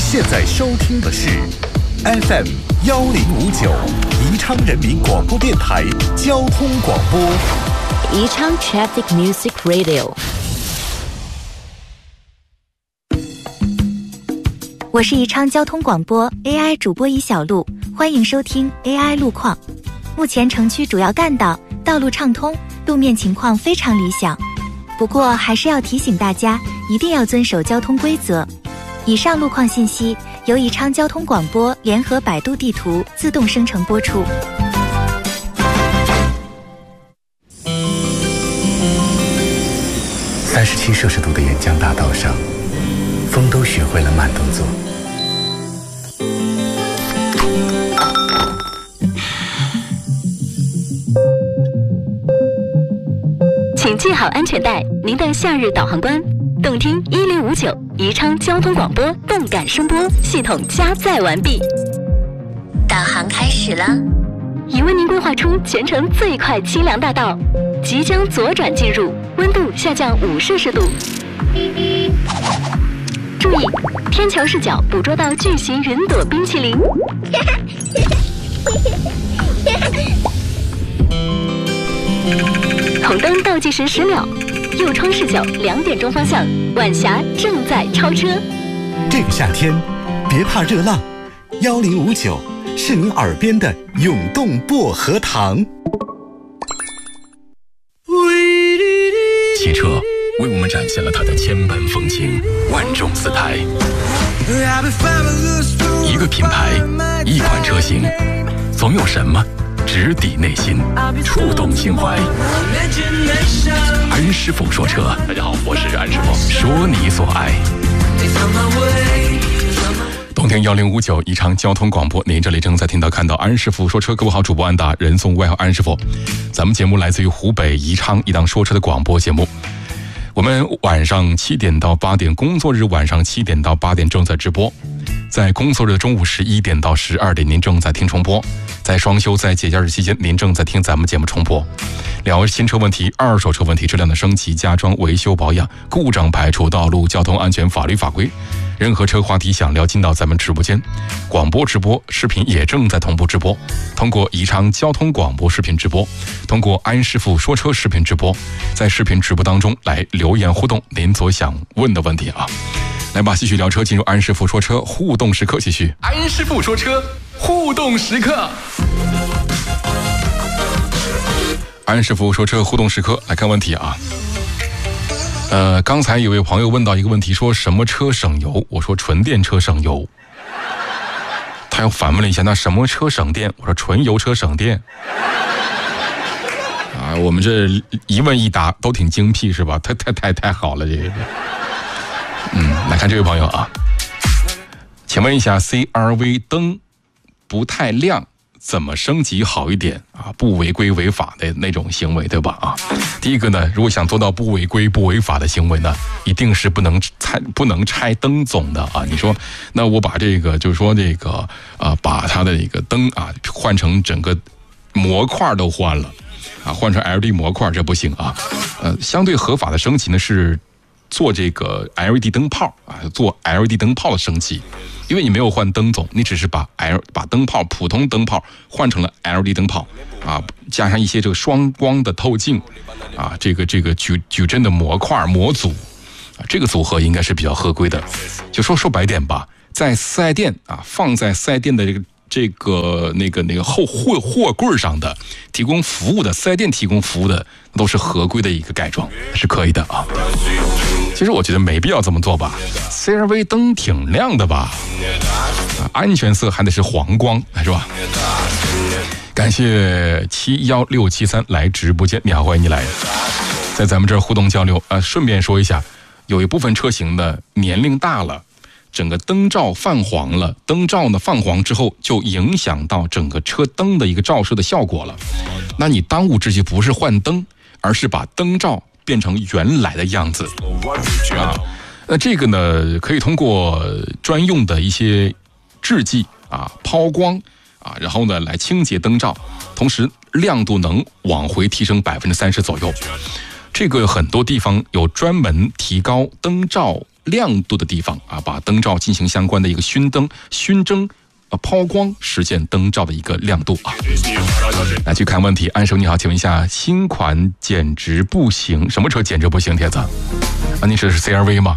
现在收听的是 FM 1059宜昌人民广播电台交通广播， 宜昌 Traffic Music Radio。 我是宜昌交通广播 AI 主播尹小璐，欢迎收听 AI 路况。目前城区主要干道道路畅通，路面情况非常理想。不过还是要提醒大家，一定要遵守交通规则。以上路况信息由宜昌交通广播联合百度地图自动生成播出。 37摄氏度的沿江大道上，风都学会了慢动作。 请系好安全带，您的夏日导航官。动听1059宜昌交通广播动感声波系统加载完毕， 导航开始了， 已为您规划出全程最快清凉大道，即将左转进入，温度下降5摄氏度。注意，天桥视角捕捉到巨型云朵冰淇淋。红灯倒计时10秒，右窗视角2点钟方向，晚霞正在超车。 这个夏天，别怕热浪，1059是您耳边的涌动薄荷糖。 汽车为我们展现了它的千般风情，万种姿态。一个品牌，一款车型，总有什么直抵内心，触动心怀。安师傅说车，大家好，我是安师傅，说你所爱。冬天1059宜昌交通广播，您这里正在听到看到安师傅说车，各位好，主播安达，人送外号安师傅。咱们节目来自于湖北宜昌一档说车的广播节目。我们晚上7点到8点，工作日晚上7点到8点正在直播，在工作日的中午11点到12点您正在听重播，在双休在节假日期间您正在听咱们节目重播，聊新车问题、二手车问题、质量的升级、加装、维修保养、故障排除、道路交通安全、法律法规，任何车话题想聊进到咱们直播间，广播直播视频也正在同步直播，通过宜昌交通广播视频直播，通过安师傅说车视频直播，在视频直播当中来留言互动您所想问的问题啊。来吧，继续聊车，进入安师傅说车互动时刻，继续安师傅说车互动时刻。安师傅说车互动时刻，来看问题啊。刚才有位朋友问到一个问题，说什么车省油？我说纯电车省油。他又反问了一下，那什么车省电？我说纯油车省电。啊，我们这一问一答都挺精辟是吧？太好了这个。来看这位朋友啊，请问一下 CRV 灯不太亮，怎么升级好一点啊？不违规违法的那种行为，对吧？啊，第一个呢，如果想做到不违规不违法的行为呢，一定是不能拆灯总的啊。你说，那我把这个就是说这个把它的这个灯啊换成整个模块都换了啊，换成 LED 模块，这不行啊。相对合法的升级呢是做这个 LED 灯泡啊，做 LED 灯泡的升级，因为你没有换灯总，你只是把灯泡普通灯泡换成了 LED 灯泡啊，加上一些这个双光的透镜啊，这个矩阵的模块模组啊，这个组合应该是比较合规的。就说白点吧，在四 S 店啊，放在四 S 店的这个后货柜上的提供服务的四 S 店提供服务的都是合规的一个改装，是可以的啊。其实我觉得没必要这么做吧 ，CRV 灯挺亮的吧，安全色还得是黄光，是吧？感谢71673来直播间，你好，欢迎你来，在咱们这儿互动交流。顺便说一下，有一部分车型的年龄大了，整个灯罩泛黄了，灯罩呢泛黄之后就影响到整个车灯的一个照射的效果了。那你当务之急不是换灯，而是把灯罩变成原来的样子啊。那这个呢，可以通过专用的一些制剂啊、抛光啊，然后呢来清洁灯罩，同时亮度能往回提升30%左右。这个很多地方有专门提高灯罩亮度的地方啊，把灯罩进行相关的一个熏蒸、抛光，实现灯罩的一个亮度啊。来去看问题，安叔你好，请问一下，新款简直不行，什么车简直不行？帖子啊，您说的是 CR-V 吗？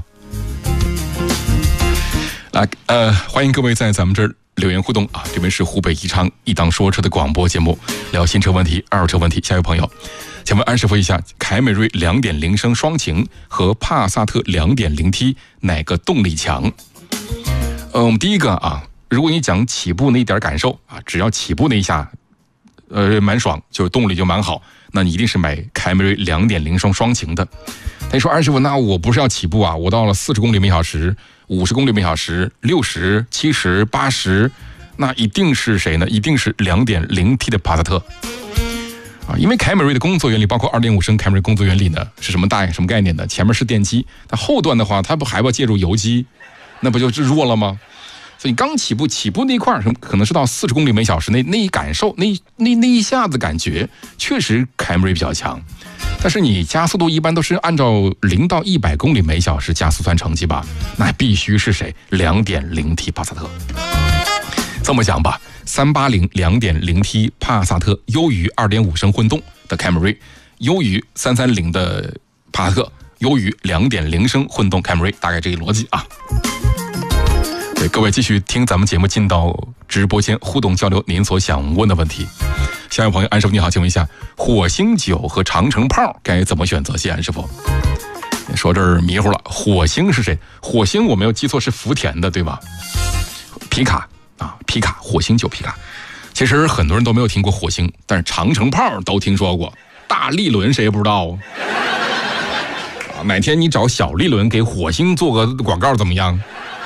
来，欢迎各位在咱们这儿留言互动啊！这边是湖北宜昌一档说车的广播节目，聊新车问题、二手车问题。下一位朋友，请问安师傅一下，凯美瑞2.0升双擎和帕萨特 2.0T 哪个动力强？我们第一个啊，如果你讲起步那一点感受啊，只要起步那一下，蛮爽，就是动力就蛮好，那你一定是买凯美瑞2.0升双擎的。他说安师傅，那我不是要起步啊，我到了40公里每小时。50公里每小时，60、70、80，那一定是谁呢？一定是 2.0T 的帕萨特啊！因为凯美瑞的工作原理，包括2.5升凯美瑞工作原理呢，是什么概念呢？前面是电机，但后段的话，它不还要借助油机，那不就是弱了吗？所以刚起步那一块可能是到40公里每小时那一感受，那一下子感觉，确实凯美瑞比较强。但是你加速度一般都是按照0到100公里每小时加速算成绩吧？那必须是谁？ 2.0T 帕萨特。这么讲吧，380 2.0T 帕萨特优于2.5升混动的凯美瑞，优于330的帕萨特，优于2.0升混动凯美瑞，大概这个逻辑啊。对，各位继续听咱们节目，进到直播间互动交流您所想问的问题。下一位朋友，安师傅你好，请问一下，火星9和长城炮该怎么选择？谢安师傅。说这儿迷糊了，火星是谁？火星我没有记错是福田的对吧？皮卡啊，皮卡，火星9皮卡。其实很多人都没有听过火星，但是长城炮都听说过。大力轮谁也不知道啊？哪天你找小力轮给火星做个广告怎么样？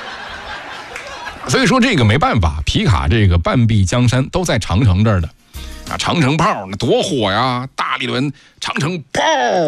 所以说这个没办法，皮卡这个半壁江山都在长城这儿的啊，长城炮那多火呀！大力轮长城炮，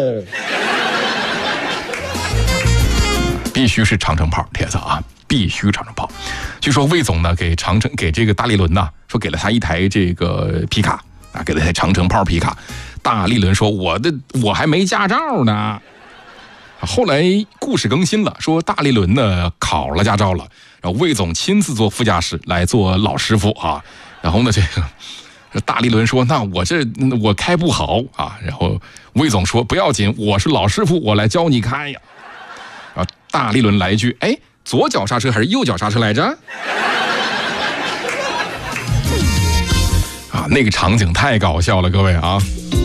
必须是长城炮，铁子啊，必须长城炮。据说魏总呢给这个大力轮呐，说给了他一台这个皮卡啊，给了台长城炮皮卡。大力轮说我还没驾照呢。后来故事更新了，说大力轮呢考了驾照了，然后魏总亲自坐副驾驶来做老师傅啊。然后呢，这个大力轮说：“那我开不好啊。”然后魏总说：“不要紧，我是老师傅，我来教你开呀。”然后大力轮来一句：“哎，左脚刹车还是右脚刹车来着？”啊，那个场景太搞笑了，各位啊！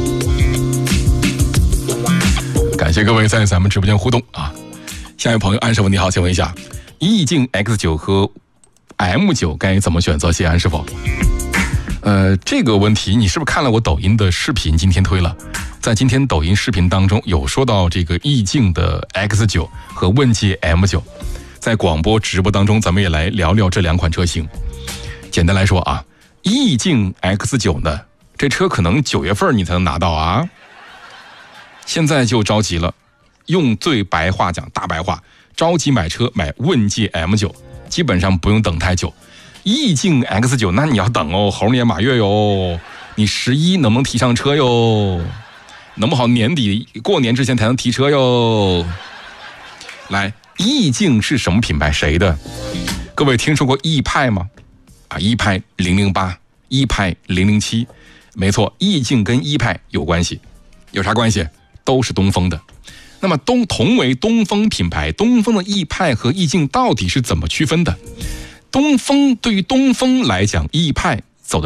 感谢各位在咱们直播间互动啊！下一位朋友安师傅你好，请问一下，意境 X9 和 M9该怎么选择？谢安师傅。这个问题你是不是看了我抖音的视频？今天推了，在今天抖音视频当中有说到这个意境的 X9 和问界 M9，在广播直播当中咱们也来聊聊这两款车型。简单来说啊，意境 X9 呢，这车可能9月份你才能拿到啊。现在就着急了，用最白话讲，大白话，着急买车买问界 M9， 基本上不用等太久。意境 X9 那你要等哦，猴年马月哟，你11能不能提上车哟？能不好年底过年之前才能提车哟？来，意境是什么品牌？谁的？各位听说过意派吗？啊，意派008，意派007，没错，意境跟意派有关系，有啥关系？都是东风的。那么同为东风品牌，东风的意派和意境到底是怎么区分的？对于东风来讲，意派